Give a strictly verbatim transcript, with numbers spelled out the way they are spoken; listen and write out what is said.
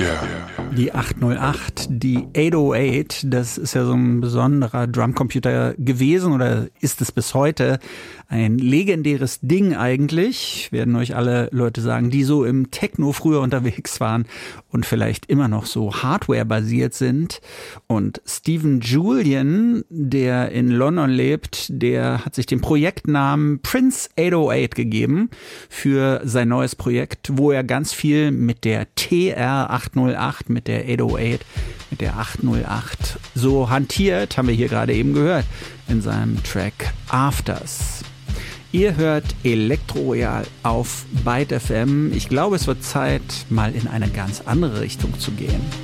Die achthundertacht, die achthundertacht, das ist ja so ein besonderer Drumcomputer gewesen oder ist es bis heute. Ein legendäres Ding eigentlich, werden euch alle Leute sagen, die so im Techno früher unterwegs waren und vielleicht immer noch so Hardware-basiert sind. Und Stephen Julian, der in London lebt, der hat sich den Projektnamen Prince achthundertacht gegeben für sein neues Projekt, wo er ganz viel mit der T R achthundertacht, mit der achthundertacht, mit der achthundertacht so hantiert, haben wir hier gerade eben gehört, in seinem Track Afters. Ihr hört Elektro Royal auf Byte F M. Ich glaube, es wird Zeit, mal in eine ganz andere Richtung zu gehen.